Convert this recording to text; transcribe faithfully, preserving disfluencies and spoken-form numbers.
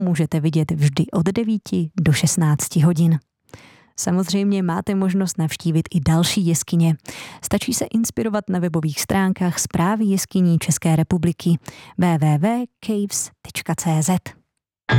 můžete vidět vždy od devíti do šestnácti hodin. Samozřejmě máte možnost navštívit i další jeskyně. Stačí se inspirovat na webových stránkách Správy jeskyní České republiky w w w tečka caves tečka c z.